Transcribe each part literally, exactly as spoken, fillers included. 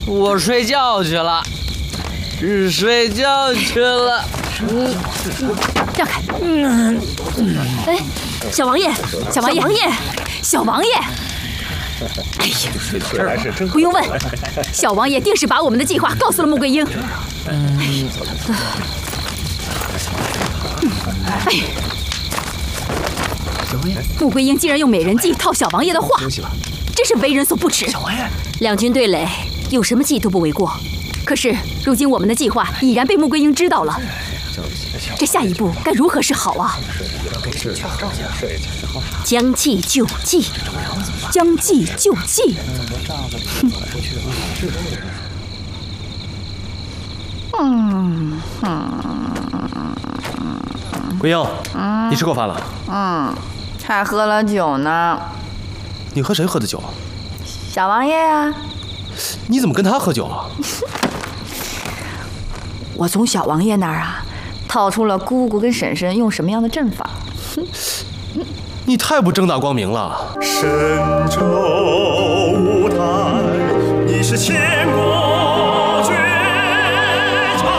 我睡觉去了，睡觉去了。 嗯，让开。嗯，哎，小王爷，小王爷，小王爷。哎呀，不用问，小王爷定是把我们的计划告诉了穆桂英。嗯，哎呀，穆桂英竟然用美人计套小王爷的话，真是为人所不齿。 小王爷， 两军对垒，有什么计都不为过。可是如今我们的计划已然被穆桂英知道了，这下一步该如何是好啊？将计就计，将计就计。嗯嗯。 桂英，你吃过饭了？ 嗯，还喝了酒呢。 你和谁喝的酒？ 小王爷呀。 你怎么跟他喝酒啊？ 我从小王爷那儿啊，套出了姑姑跟婶婶用什么样的阵法。 你太不正大光明了。 神州舞台，你是千古绝唱。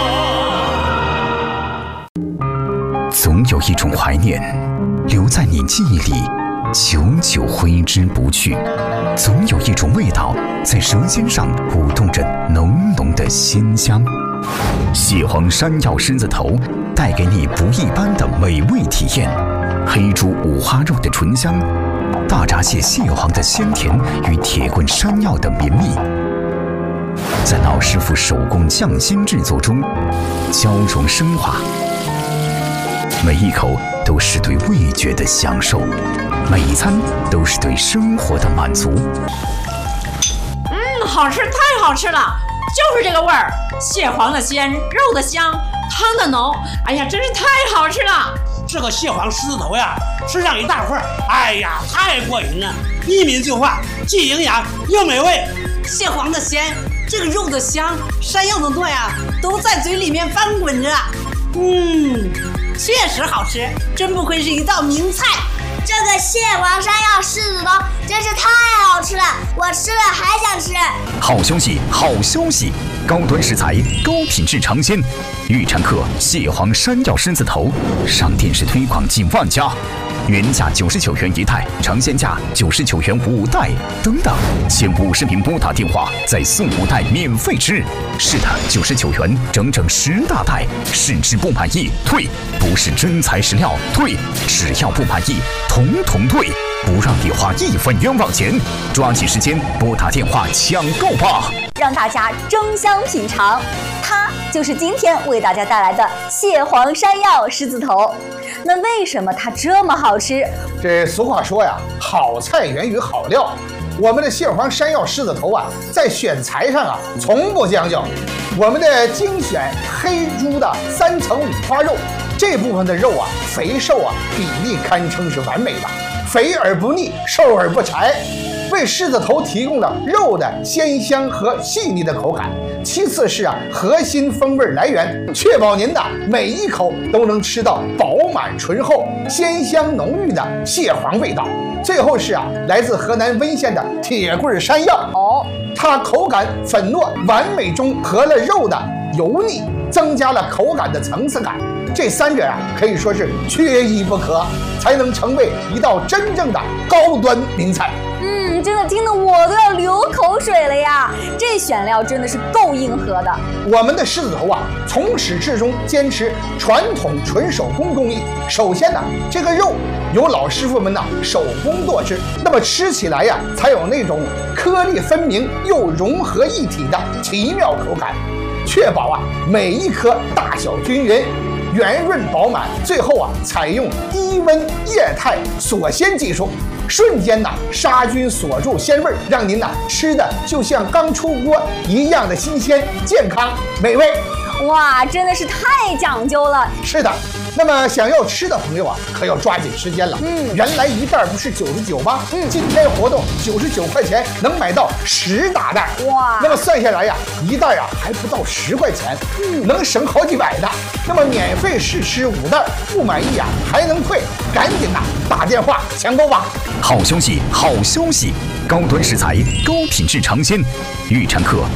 总有一种怀念留在你记忆里，久久挥之不去；总有一种味道在舌尖上舞动着浓浓的鲜香。蟹黄山药狮子头带给你不一般的美味体验，黑猪五花肉的醇香，大闸蟹蟹黄的鲜甜与铁棍山药的绵密，在老师傅手工匠心制作中交融升华。每一口都是对味觉的享受，每一餐都是对生活的满足。 嗯，好吃，太好吃了，就是这个味儿，蟹黄的鲜，肉的香，汤的浓，哎呀，真是太好吃了。 这个蟹黄狮子头呀，吃上一大块，哎呀，太过瘾了，一抿就化，既营养又美味。 蟹黄的鲜，这个肉的香，山药的糯呀，都在嘴里面翻滚着。嗯，确实好吃，真不愧是一道名菜。 这个蟹黄山药狮子头真是太好吃了，我吃了还想吃。 好消息，好消息！高端食材，高品质尝鲜，预产客蟹黄山药狮子头，上电视推广近万家，原价九十九元一袋，尝鲜价九十九元五袋。等等，前五十名拨打电话再送五袋免费吃。是的，九十九元整整十大袋，试吃不满意退，不是真材实料退，只要不满意统统退，不让你花一分冤枉钱。抓紧时间拨打电话抢购吧！ 让大家争相品尝，它就是今天为大家带来的蟹黄山药狮子头。那为什么它这么好吃？ 这俗话说呀，好菜源于好料。我们的蟹黄山药狮子头啊，在选材上啊，从不将就。我们的精选黑猪的三层五花肉，这部分的肉啊，肥瘦啊比例堪称是完美的，肥而不腻，瘦而不柴，为狮子头提供了肉的鲜香和细腻的口感。其次是啊，核心风味来源，确保您的每一口都能吃到饱满醇厚、鲜香浓郁的蟹黄味道。最后是啊，来自河南温县的铁棍山药哦，它口感粉糯完美，中和了肉的油腻，增加了口感的层次感。这三者啊，可以说是缺一不可，才能成为一道真正的高端名菜。 嗯，真的听得我都要流口水了呀！这选料真的是够硬核的。 我们的狮子头啊，从始至终坚持传统纯手工工艺。首先呢，这个肉由老师傅们呢手工剁制，那么吃起来呀，才有那种颗粒分明又融合一体的奇妙口感，确保啊每一颗大小均匀、圆润饱满。最后啊，采用低温液态锁鲜技术，瞬间呐杀菌锁住鲜味，让您呐吃的就像刚出锅一样的新鲜、健康、美味。 哇，真的是太讲究了。 是的，那么想要吃的朋友啊，可要抓紧时间了。嗯，原来一袋不是九十九吗？嗯，今天活动九十九块钱能买到十大袋。哇，那么算下来呀，一袋啊还不到十块钱，嗯，能省好几百的。那么免费试吃五袋，不满意啊还能退，赶紧呐打电话抢购吧。 好消息，好消息！高端食材，高品质尝鲜，预产客